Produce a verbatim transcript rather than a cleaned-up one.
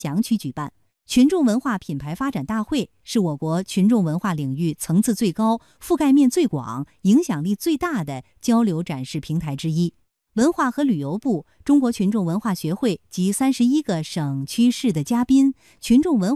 祥区举办。群众文化品牌发展大会是我国群众文化领域层次最高、覆盖面最广、影响力最大的交流展示平台之一。文化和旅游部、中国群众文化学会及三十一个省区市的嘉宾、群众文